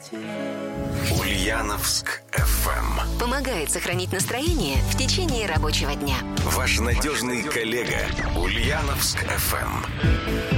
Ульяновск FM помогает сохранить настроение в течение рабочего дня. Ваш надежный коллега. Ульяновск FM.